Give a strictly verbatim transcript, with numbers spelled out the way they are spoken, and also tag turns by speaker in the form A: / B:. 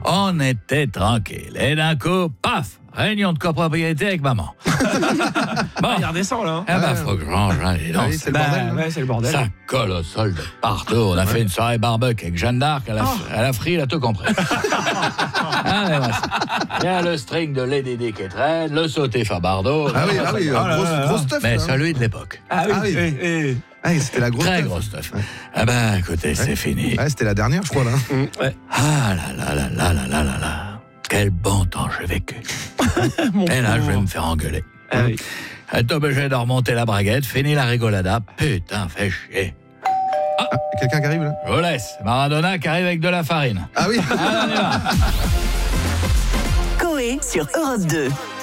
A: On était tranquille. Et d'un coup, paf, réunion de copropriété avec maman.
B: Bon, il redescend là. Hein.
A: Eh ben, faut que je range, hein, dis donc.
C: Ah oui, c'est le
B: Bah,
C: bordel.
B: ouais, c'est le bordel.
A: Ça colle au sol de partout. On a ouais. fait une soirée barbecue avec Jeanne d'Arc. Elle a, oh. elle a frit, elle a tout compris. Ah, mais ouais, il y a le string de Lady Di qui traîne, le sauté Fabardo.
C: Ah oui, ah oui,
B: oh
C: grosse,
B: là là.
C: grosse stuff.
A: Mais
C: là.
A: celui de l'époque.
B: Ah oui,
C: Ah oui.
B: Et, et...
C: Ah, c'était la grosse
A: Très
C: stuff.
A: grosse stuff.
C: Ouais.
A: Ah ben, écoutez, ouais. c'est fini.
C: Ouais, c'était la dernière, je crois, là.
B: Ouais.
A: Ah là là là là là là là là. Quel bon temps j'ai vécu. Et là, je vais me faire engueuler.
B: Ah oui.
A: Être obligé de remonter la braguette, fini la rigolada. Putain, fait chier.
C: Ah, quelqu'un qui arrive, là?
A: Je vous laisse. Maradona qui arrive avec de la farine.
C: Ah oui.
A: Ah, on y va.
D: Coé sur Europe deux.